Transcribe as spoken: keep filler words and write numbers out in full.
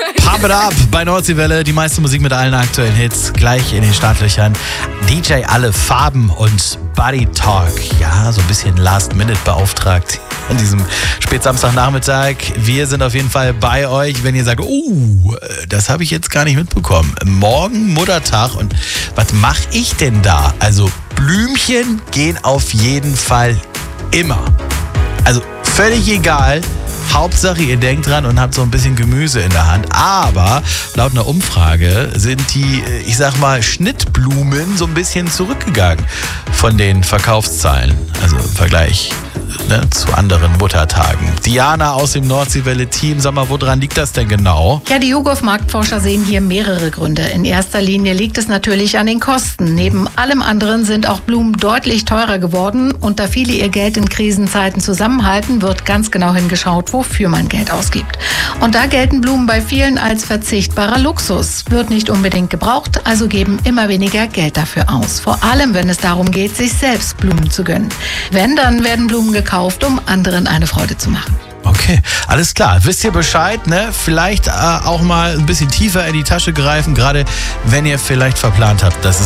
Pump it up bei Nordseewelle. Die meiste Musik mit allen aktuellen Hits gleich in den Startlöchern. D J Alle Farben und Buddy Talk. Ja, so ein bisschen Last-Minute beauftragt an diesem Spätsamstagnachmittag. Wir sind auf jeden Fall bei euch, wenn ihr sagt, oh, das habe ich jetzt gar nicht mitbekommen. Morgen Muttertag und was mache ich denn da? Also Blümchen gehen auf jeden Fall immer. Also völlig egal. Hauptsache, ihr denkt dran und habt so ein bisschen Gemüse in der Hand. Aber laut einer Umfrage sind die, ich sag mal, Schnittblumen so ein bisschen zurückgegangen von den Verkaufszahlen. Also im Vergleich ne, zu anderen Muttertagen. Diana aus dem Nordseewelle-Team, sag mal, woran liegt das denn genau? Ja, die YouGov-Marktforscher sehen hier mehrere Gründe. In erster Linie liegt es natürlich an den Kosten. Neben allem anderen sind auch Blumen deutlich teurer geworden. Und da viele ihr Geld in Krisenzeiten zusammenhalten, wird ganz genau hingeschaut, wofür man Geld ausgibt. Und da gelten Blumen bei vielen als verzichtbarer Luxus. Wird nicht unbedingt gebraucht, also geben immer weniger Geld dafür aus. Vor allem, wenn es darum geht, sich selbst Blumen zu gönnen. Wenn, dann werden Blumen gekauft, um anderen eine Freude zu machen. Okay, alles klar. Wisst ihr Bescheid, ne? Vielleicht äh, auch mal ein bisschen tiefer in die Tasche greifen, gerade wenn ihr vielleicht verplant habt, dass es